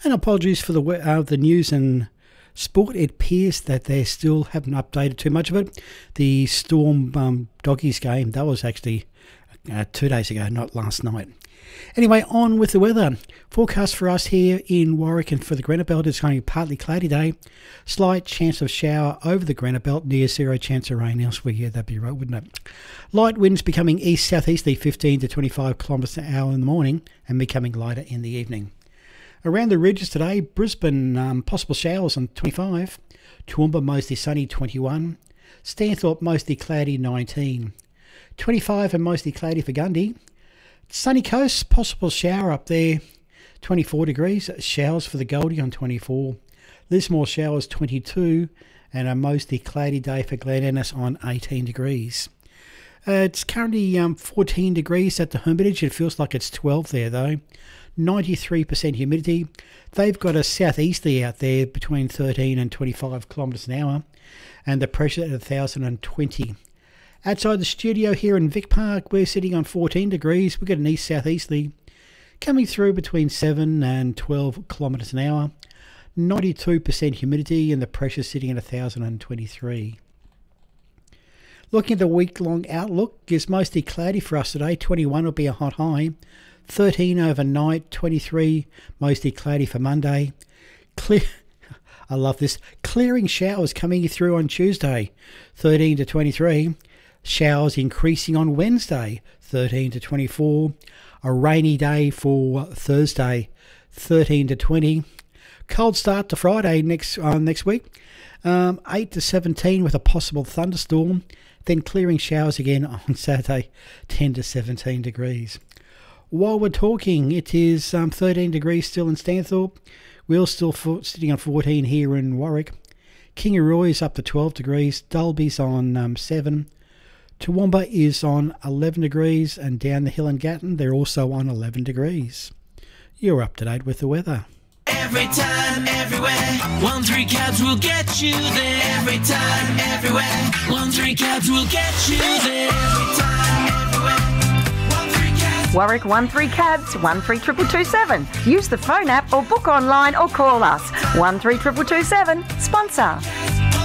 And apologies for the news and sport. It appears that they still haven't updated too much of it. The Storm Doggies game, that was actually 2 days ago, not last night. Anyway, on with the weather. Forecast for us here in Warwick and for the Granite Belt is going to be partly cloudy day. Slight chance of shower over the Granite Belt, near zero chance of rain elsewhere. Yeah, that'd be right, wouldn't it? Light winds becoming east-southeasterly 15 to 25 kilometres an hour in the morning and becoming lighter in the evening. Around the ridges today, Brisbane, possible showers on 25. Toowoomba, mostly sunny, 21. Stanthorpe, mostly cloudy, 19. 25 and mostly cloudy for Gundy. Sunny Coast, possible shower up there, 24 degrees. Showers for the Goldie on 24. Lismore showers, 22. And a mostly cloudy day for Glen Innes on 18 degrees. It's currently 14 degrees at the Hermitage. It feels like it's 12 there, though. 93% humidity. They've got a southeasterly out there between 13 and 25 kilometres an hour. And the pressure at 1,020. Outside the studio here in Vic Park, we're sitting on 14 degrees. We've got an east-southeasterly coming through between 7 and 12 kilometres an hour. 92% humidity and the pressure sitting at 1,023. Looking at the week-long outlook, it's mostly cloudy for us today. 21 will be a hot high. 13 overnight. 23 mostly cloudy for Monday. I love this. Clearing showers coming through on Tuesday. 13 to 23. Showers increasing on Wednesday, 13 to 24. A rainy day for Thursday, 13 to 20. Cold start to Friday next week, 8 to 17 with a possible thunderstorm. Then clearing showers again on Saturday, 10 to 17 degrees. While we're talking, it is 13 degrees still in Stanthorpe. We're still sitting on 14 here in Warwick. Kingaroy's up to 12 degrees. Dalby's on 7. Toowoomba is on 11 degrees, and down the hill in Gatton, they're also on 11 degrees. You're up to date with the weather. Every time, everywhere, 1-3 cabs will get you there. Every time, everywhere, 1-3 cabs will get you there. Every time, everywhere, 1-3 cabs. Warwick 1-3 cabs, 13227. Use the phone app or book online or call us. 13227. Sponsor.